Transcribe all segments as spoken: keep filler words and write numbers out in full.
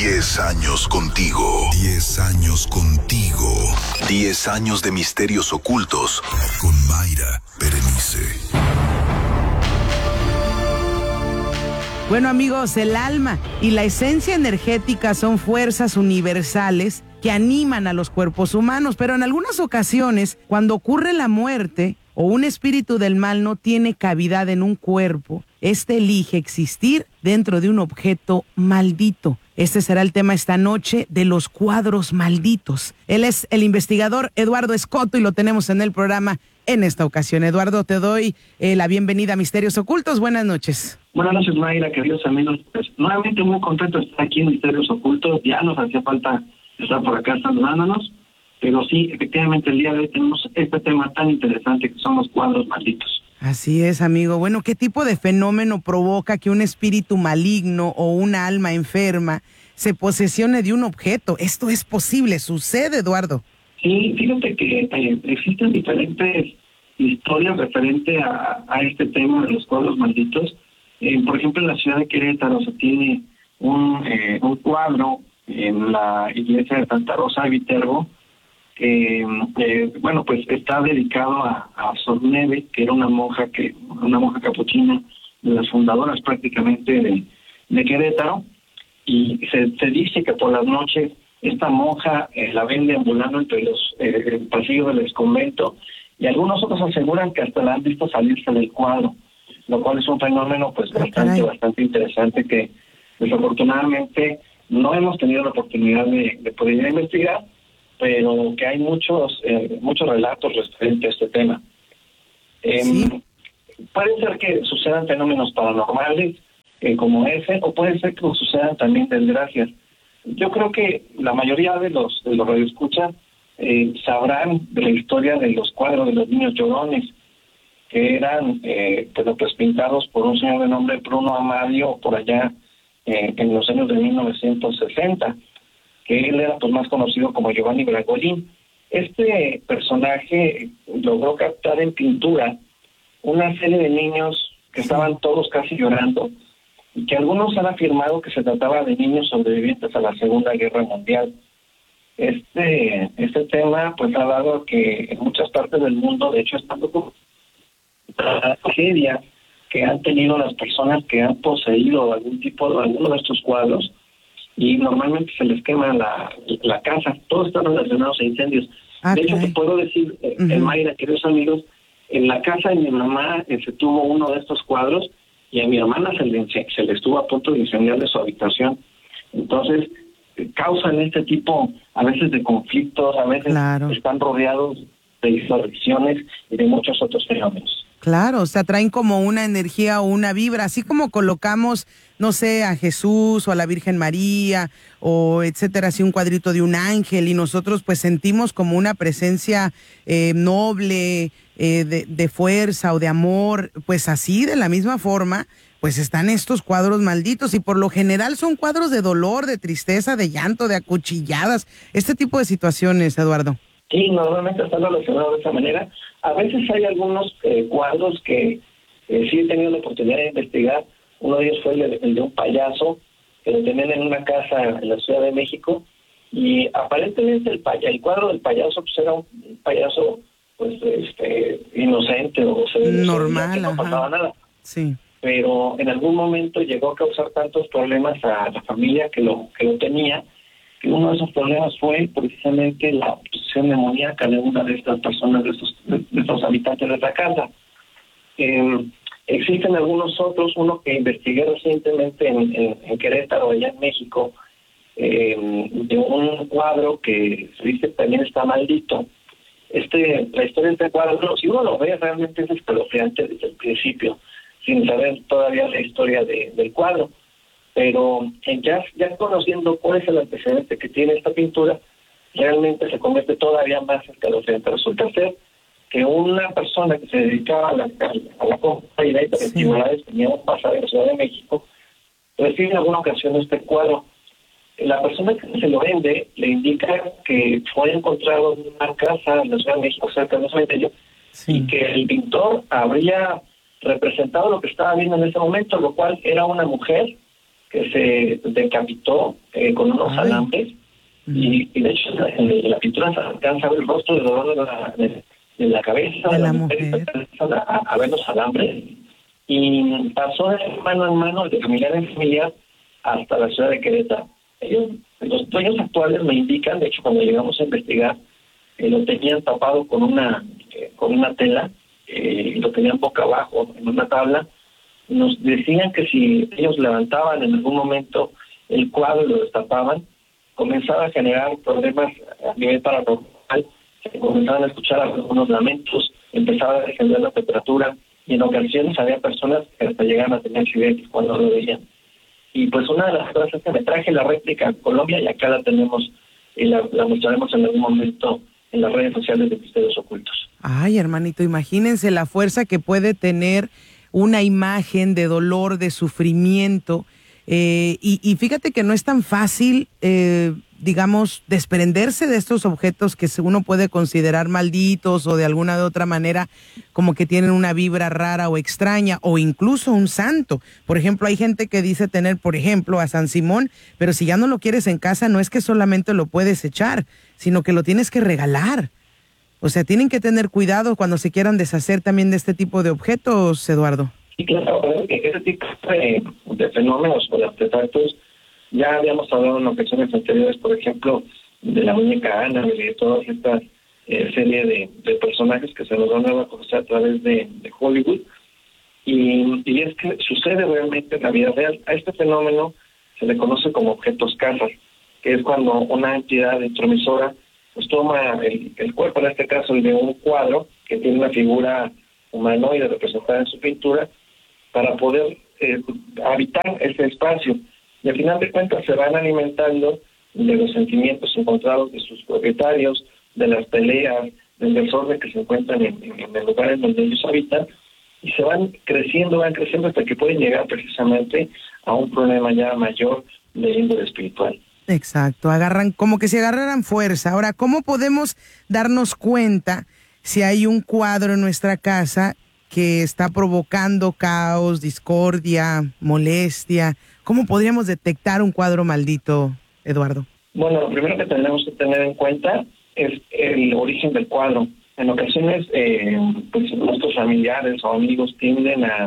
Diez años contigo. Diez años contigo. Diez años de misterios ocultos con Mayra Berenice. Bueno, amigos, el alma y la esencia energética son fuerzas universales que animan a los cuerpos humanos, pero en algunas ocasiones, cuando ocurre la muerte o un espíritu del mal no tiene cavidad en un cuerpo, este elige existir dentro de un objeto maldito. Este será el tema esta noche de los cuadros malditos. Él es el investigador Eduardo Escoto y lo tenemos en el programa en esta ocasión. Eduardo, te doy eh, la bienvenida a Misterios Ocultos. Buenas noches. Buenas noches, Mayra, queridos amigos. Pues nuevamente muy contento de estar aquí en Misterios Ocultos. Ya nos hacía falta estar por acá saludándonos, pero sí, efectivamente el día de hoy tenemos este tema tan interesante que son los cuadros malditos. Así es, amigo. Bueno, ¿qué tipo de fenómeno provoca que un espíritu maligno o una alma enferma se posesione de un objeto? ¿Esto es posible? ¿Sucede, Eduardo? Sí, fíjate que eh, existen diferentes historias referente a, a este tema de los cuadros malditos. Eh, por ejemplo, en la ciudad de Querétaro se tiene un, eh, un cuadro en la iglesia de Santa Rosa de Viterbo, que, eh, bueno, pues está dedicado a, a Sor Neve, que era una monja que una monja capuchina, de las fundadoras prácticamente de, de Querétaro, y se, se dice que por las noches esta monja eh, la ven deambulando entre los eh, pasillos del exconvento, y algunos otros aseguran que hasta la han visto salirse del cuadro, lo cual es un fenómeno pues bastante, bastante interesante que desafortunadamente no hemos tenido la oportunidad de, de poder investigar, pero que hay muchos eh, muchos relatos referentes a este tema. Eh, ¿Sí? Puede ser que sucedan fenómenos paranormales eh, como ese, o puede ser que sucedan también desgracias. Yo creo que la mayoría de los de los radioescuchas eh, sabrán de la historia de los cuadros de los niños llorones, que eran eh, pues pintados por un señor de nombre Bruno Amadio por allá eh, en los años de mil novecientos sesenta, que él era pues más conocido como Giovanni Bragolin. Este personaje logró captar en pintura una serie de niños que estaban todos casi llorando, y que algunos han afirmado que se trataba de niños sobrevivientes a la Segunda Guerra Mundial. Este este tema pues ha dado a que en muchas partes del mundo, de hecho, está la tragedia que han tenido las personas que han poseído algún tipo de alguno de estos cuadros, y normalmente se les quema la, la casa. Todos están relacionados a incendios. Ah, de hecho, te puedo decir, eh, uh-huh. en Mayra, queridos amigos, en la casa de mi mamá eh, se tuvo uno de estos cuadros, y a mi hermana se le, se le estuvo a punto de incendiar de su habitación. Entonces, eh, causan este tipo, a veces, de conflictos, a veces claro. están rodeados de insurrecciones y de muchos otros fenómenos. Claro, o sea, traen como una energía o una vibra, así como colocamos, no sé, a Jesús o a la Virgen María o etcétera, así un cuadrito de un ángel, y nosotros pues sentimos como una presencia eh, noble, eh, de, de fuerza o de amor, pues así, de la misma forma, pues están estos cuadros malditos, y por lo general son cuadros de dolor, de tristeza, de llanto, de acuchilladas, este tipo de situaciones, Eduardo. Sí, normalmente están relacionados de esa manera. A veces hay algunos eh, cuadros que eh, sí he tenido la oportunidad de investigar. Uno de ellos fue el, el de un payaso, que lo tenían en una casa en la Ciudad de México, y aparentemente el, pay- el cuadro del payaso pues era un payaso pues este inocente, o sea, normal, que no pasaba ajá. nada. Sí. Pero en algún momento llegó a causar tantos problemas a la familia que lo que lo tenía, que uno de esos problemas fue precisamente la posesión demoníaca de una de estas personas, de estos, de estos habitantes de la casa. Eh, existen algunos otros, uno que investigué recientemente en, en, en Querétaro, allá en México, eh, de un cuadro que se dice también está maldito. Este, la historia de este cuadro, si uno lo ve, realmente es escalofriante desde el principio, sin saber todavía la historia de, del cuadro. Pero ya, ya conociendo cuál es el antecedente que tiene esta pintura, realmente se convierte todavía más escalofriante. Resulta ser que una persona que se dedicaba a la, a la compra y venta de antigüedades, tenía un pasaje en la Ciudad de México, recibe en alguna ocasión este cuadro. La persona que se lo vende le indica que fue encontrado en una casa en la Ciudad de México, cerca de un cementerio, sí. y que el pintor habría representado lo que estaba viendo en ese momento, lo cual era una mujer que se decapitó eh, con unos Ay. alambres, y, y de hecho en la pintura se alcanza a ver el rostro de dolor de la, de, de la cabeza de de la, la mujer, mujer. A, a ver los alambres, y pasó de mano en mano, de familiar en familiar, hasta la ciudad de Querétaro. Ellos, los dueños actuales me indican, de hecho cuando llegamos a investigar, eh, lo tenían tapado con una eh, con una tela, eh, y lo tenían boca abajo en una tabla. Nos decían que si ellos levantaban en algún momento el cuadro y lo destapaban, comenzaba a generar problemas a nivel paranormal, se comenzaban a escuchar algunos lamentos, empezaba a descender la temperatura, y en ocasiones había personas que hasta llegaban a tener accidentes cuando lo veían. Y pues una de las cosas es que me traje la réplica a Colombia, y acá la tenemos y la, la mostraremos en algún momento en las redes sociales de Misterios Ocultos. Ay, hermanito, imagínense la fuerza que puede tener una imagen de dolor, de sufrimiento, eh, y, y fíjate que no es tan fácil, eh, digamos, desprenderse de estos objetos que uno puede considerar malditos o de alguna de otra manera como que tienen una vibra rara o extraña, o incluso un santo. Por ejemplo, hay gente que dice tener, por ejemplo, a San Simón, pero si ya no lo quieres en casa, no es que solamente lo puedes echar, sino que lo tienes que regalar. O sea, tienen que tener cuidado cuando se quieran deshacer también de este tipo de objetos, Eduardo. Sí, claro, que ese tipo de, de fenómenos o de artefactos ya habíamos hablado en ocasiones anteriores, por ejemplo, de la muñeca Ana y de toda esta eh, serie de, de personajes que se nos van a conocer a través de, de Hollywood. Y, y es que sucede realmente en la vida real. A este fenómeno se le conoce como objetos casas, que es cuando una entidad intromisora pues toma el, el cuerpo, en este caso el de un cuadro, que tiene una figura humanoide representada en su pintura, para poder eh, habitar ese espacio. Y al final de cuentas se van alimentando de los sentimientos encontrados de sus propietarios, de las peleas, del desorden que se encuentran en, en, en el lugar en donde ellos habitan, y se van creciendo, van creciendo hasta que pueden llegar precisamente a un problema ya mayor de índole espiritual. Exacto, agarran como que si agarraran fuerza. Ahora, ¿cómo podemos darnos cuenta si hay un cuadro en nuestra casa que está provocando caos, discordia, molestia? ¿Cómo podríamos detectar un cuadro maldito, Eduardo? Bueno, lo primero que tenemos que tener en cuenta es el origen del cuadro. En ocasiones, eh, pues nuestros familiares o amigos tienden a,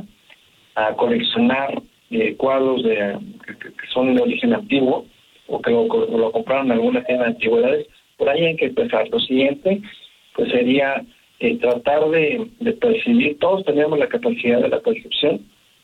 a coleccionar eh, cuadros de, que, que son de origen antiguo, o que lo, lo compraron en alguna tienda de antigüedades. Por ahí hay que empezar. Lo siguiente pues sería eh, tratar de, de percibir, todos tenemos la capacidad de la percepción,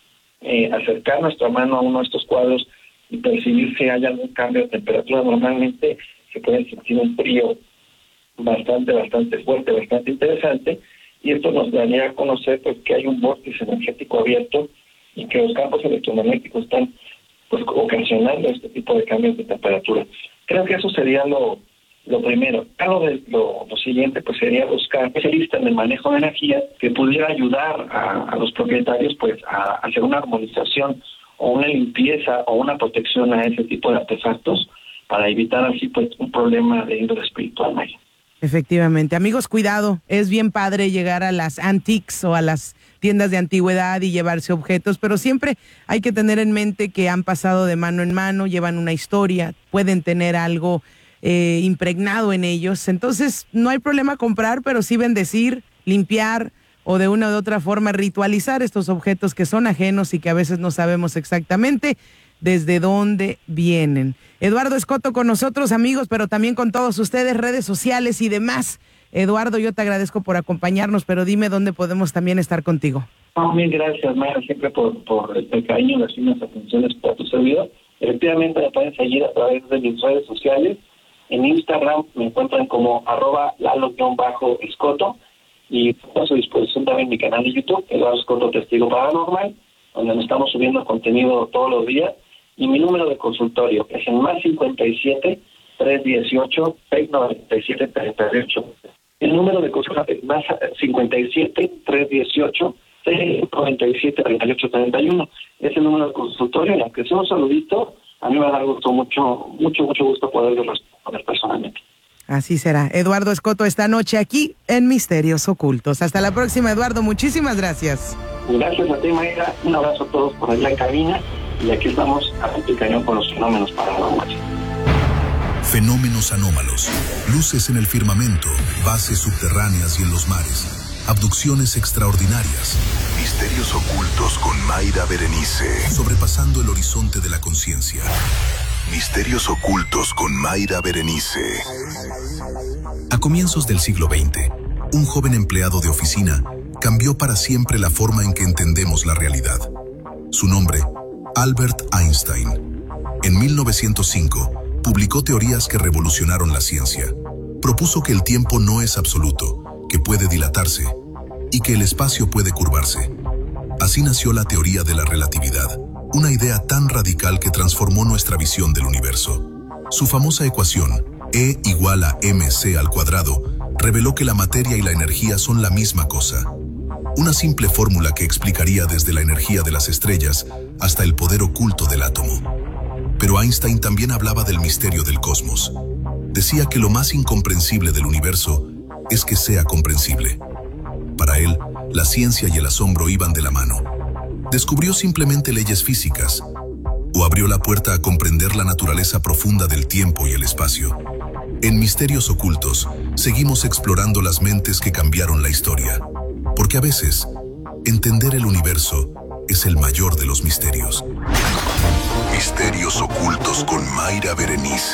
eh, acercar nuestra mano a uno de estos cuadros y percibir si hay algún cambio de temperatura. Normalmente se puede sentir un frío bastante, bastante fuerte, bastante interesante, y esto nos daría a conocer pues que hay un vórtice energético abierto y que los campos electromagnéticos están pues ocasionando este tipo de cambios de temperatura. Creo que eso sería lo, lo primero. Lo, de, lo, lo siguiente pues sería buscar especialistas en el manejo de energía que pudiera ayudar a, a los propietarios pues a, a hacer una armonización o una limpieza o una protección a ese tipo de artefactos para evitar así pues un problema de índole espiritual mayor. Efectivamente. Amigos, cuidado. Es bien padre llegar a las antiques o a las tiendas de antigüedad y llevarse objetos, pero siempre hay que tener en mente que han pasado de mano en mano, llevan una historia, pueden tener algo eh, impregnado en ellos. Entonces, no hay problema comprar, pero sí bendecir, limpiar o de una u otra forma ritualizar estos objetos que son ajenos y que a veces no sabemos exactamente desde dónde vienen. Eduardo Escoto con nosotros, amigos, pero también con todos ustedes, redes sociales y demás. Eduardo, yo te agradezco por acompañarnos, pero dime dónde podemos también estar contigo. Oh, mil gracias, Mayra, siempre por, por el cariño, las finas atenciones para tu servidor. Efectivamente, me pueden seguir a través de mis redes sociales. En Instagram me encuentran como arroba lalo-escoto, y a su disposición también mi canal de YouTube, Eduardo Escoto Testigo Paranormal, donde nos estamos subiendo contenido todos los días. Y mi número de consultorio es el más cincuenta y siete, trescientos dieciocho, seiscientos noventa y siete, treinta y ocho. El número de consultorio es más cincuenta y siete, trescientos dieciocho, seiscientos noventa y siete, treinta y ocho, treinta y uno. Es el número de consultorio, y aunque sea un saludito, a mí me da gusto, mucho, mucho, mucho gusto poderlo responder personalmente. Así será. Eduardo Escoto esta noche aquí en Misterios Ocultos. Hasta la próxima, Eduardo. Muchísimas gracias. Gracias a ti, Mayra. Un abrazo a todos por allá en cabina. y aquí estamos a pie cañón con los fenómenos paranormales. Fenómenos anómalos, luces en el firmamento, bases subterráneas y en los mares, abducciones extraordinarias, misterios ocultos con Mayra Berenice, sobrepasando el horizonte de la conciencia. Misterios ocultos con Mayra Berenice. A comienzos del siglo veinte, un joven empleado de oficina cambió para siempre la forma en que entendemos la realidad. Su nombre, Albert Einstein. En mil novecientos cinco, publicó teorías que revolucionaron la ciencia. Propuso que el tiempo no es absoluto, que puede dilatarse y que el espacio puede curvarse. Así nació la teoría de la relatividad, una idea tan radical que transformó nuestra visión del universo. Su famosa ecuación, E igual a mc al cuadrado, reveló que la materia y la energía son la misma cosa. Una simple fórmula que explicaría desde la energía de las estrellas hasta el poder oculto del átomo. Pero Einstein también hablaba del misterio del cosmos. Decía que lo más incomprensible del universo es que sea comprensible. Para él, la ciencia y el asombro iban de la mano. Descubrió simplemente leyes físicas, o abrió la puerta a comprender la naturaleza profunda del tiempo y el espacio. En Misterios Ocultos, seguimos explorando las mentes que cambiaron la historia. Porque a veces, entender el universo es el mayor de los misterios. Misterios Ocultos con Mayra Berenice.